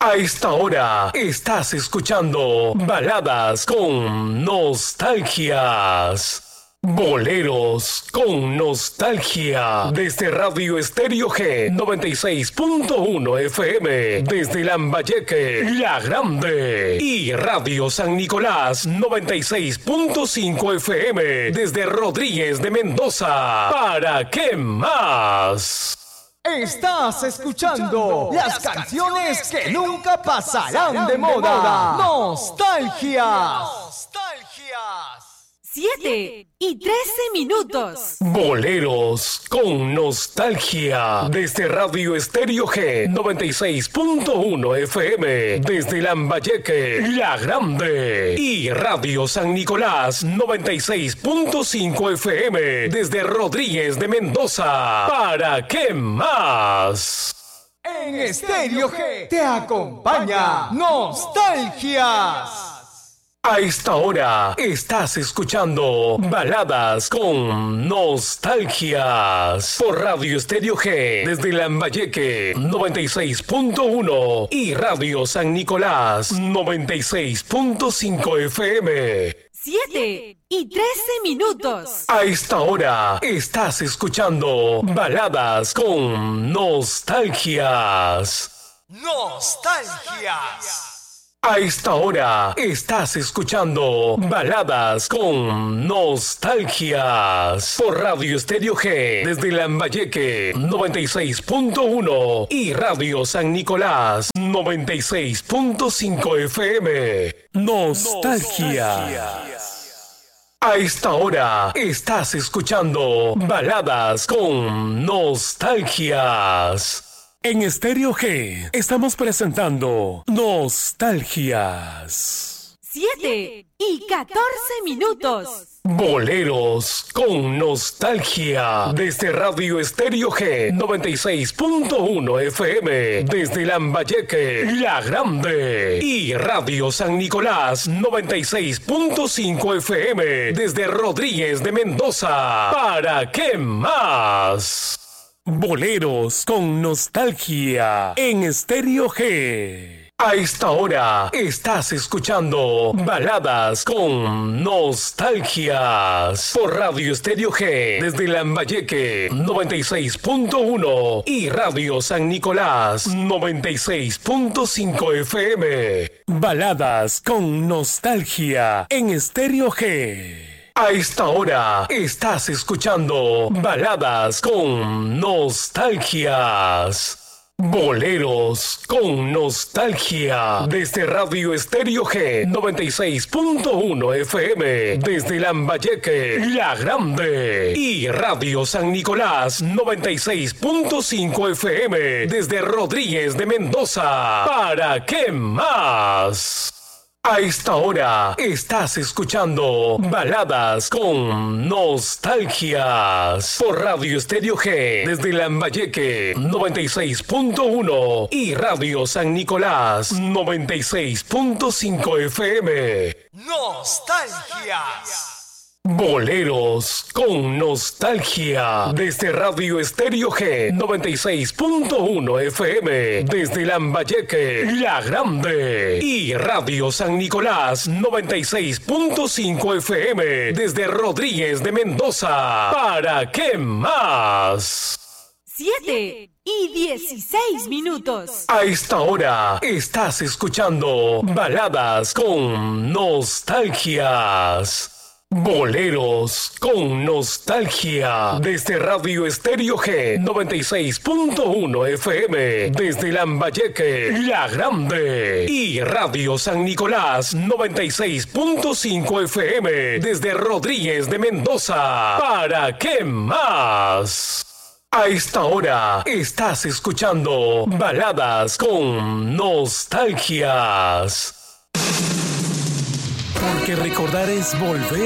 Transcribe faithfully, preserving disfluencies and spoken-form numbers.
A esta hora estás escuchando baladas con nostalgias. Boleros con nostalgia desde Radio Estéreo G noventa y seis punto uno F M desde Lambayeque, La Grande, y Radio San Nicolás noventa y seis punto cinco F M desde Rodríguez de Mendoza. ¿Para qué más? Estás escuchando las canciones que nunca pasarán de moda. Nostalgias. siete y trece minutos. Boleros con nostalgia desde Radio Estéreo G noventa y seis punto uno F M desde Lambayeque, La Grande, y Radio San Nicolás noventa y seis punto cinco F M desde Rodríguez de Mendoza. ¿Para qué más? En Estéreo G te acompaña Nostalgias. A esta hora estás escuchando baladas con nostalgias por Radio Estéreo G desde Lambayeque noventa y seis punto uno y Radio San Nicolás noventa y seis punto cinco F M. siete y trece minutos. A esta hora estás escuchando baladas con nostalgias. Nostalgias. A esta hora estás escuchando baladas con nostalgias por Radio Estéreo G desde Lambayeque noventa y seis punto uno y Radio San Nicolás noventa y seis punto cinco F M. Nostalgia. A esta hora estás escuchando baladas con nostalgias. En Estéreo G estamos presentando Nostalgias. siete y catorce minutos. Boleros con nostalgia desde Radio Estéreo G noventa y seis punto uno F M desde Lambayeque, La Grande, y Radio San Nicolás noventa y seis punto cinco F M desde Rodríguez de Mendoza. ¿Para qué más? Boleros con nostalgia en Estéreo G. A esta hora estás escuchando baladas con nostalgias por Radio Estéreo G desde Lambayeque noventa y seis punto uno y Radio San Nicolás noventa y seis punto cinco F M. Baladas con nostalgia en Estéreo G. A esta hora estás escuchando baladas con nostalgias. Boleros con nostalgia desde Radio Estéreo G noventa y seis punto uno F M desde Lambayeque, La Grande, y Radio San Nicolás noventa y seis punto cinco F M desde Rodríguez de Mendoza. ¿Para qué más? A esta hora estás escuchando baladas con nostalgias por Radio Estéreo G desde Lambayeque noventa y seis punto uno y Radio San Nicolás noventa y seis punto cinco F M. Nostalgias. Boleros con nostalgia desde Radio Estéreo G noventa y seis punto uno F M desde Lambayeque, La Grande, y Radio San Nicolás noventa y seis punto cinco F M desde Rodríguez de Mendoza. ¿Para qué más? siete y dieciséis minutos. A esta hora estás escuchando baladas con nostalgias. Boleros con nostalgia desde Radio Estéreo G noventa y seis punto uno F M desde Lambayeque, La Grande, y Radio San Nicolás noventa y seis punto cinco F M desde Rodríguez de Mendoza. ¿Para qué más? A esta hora estás escuchando baladas con nostalgias. Porque recordar es volver.